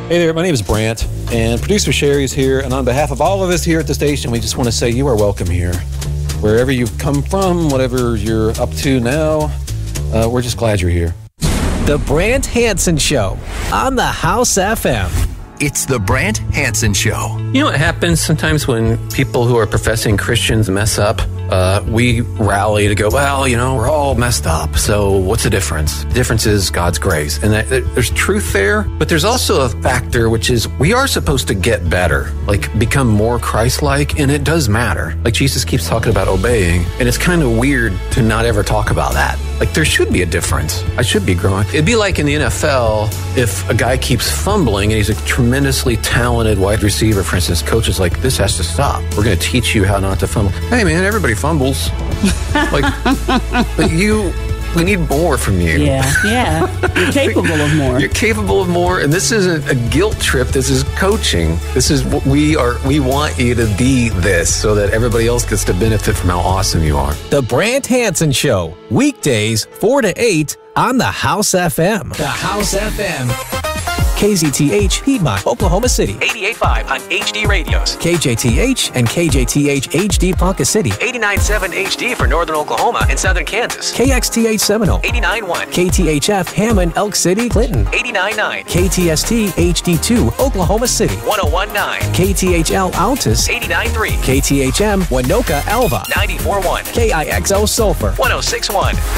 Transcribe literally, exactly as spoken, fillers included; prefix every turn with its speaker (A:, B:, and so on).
A: Hey there, my name is Brant, and producer Sherry is here, and on behalf of all of us here at the station, we just want to say you are welcome here. Wherever you've come from, whatever you're up to now, uh, we're just glad you're here.
B: The Brant Hansen Show on the House F M.
C: It's the Brant Hansen Show.
D: You know what happens sometimes when people who are professing Christians mess up? Uh, we rally to go, well, you know, we're all messed up, so what's the difference? The difference is God's grace. And that, that, there's truth there, but there's also a factor, which is we are supposed to get better, like become more Christ-like, and it does matter. Like Jesus keeps talking about obeying, and it's kind of weird to not ever talk about that. Like there should be a difference. I should be growing. It'd be like in the N F L, if a guy keeps fumbling and he's a tremendously talented wide receiver, for instance, coach is like, this has to stop. We're going to teach you how not to fumble. Hey man, everybody fumbles. Like, but you, we need more from you.
E: Yeah, yeah. You're capable of more.
D: You're capable of more, and this isn't a guilt trip. This is coaching. This is what we are. We want you to be this so that everybody else gets to benefit from how awesome you are.
B: The Brant Hansen Show, weekdays four to eight on the House F M. The House F M. K Z T H, Piedmont, Oklahoma City.
F: eighty-eight point five on H D radios.
B: K J T H and K J T H H D Ponca City.
F: eighty-nine point seven H D for northern Oklahoma and southern Kansas.
B: K X T H Seminole.
F: eighty-nine point one.
B: K T H F, Hammond, Elk City, Clinton.
F: eighty-nine point nine.
B: K T S T H D two, Oklahoma City.
F: one oh one point nine.
B: K T H L, Altus.
F: eighty-nine point three.
B: K T H M, Winoka, Alva.
F: ninety-four point one.
B: K I X O, Sulphur.
F: one oh six point one.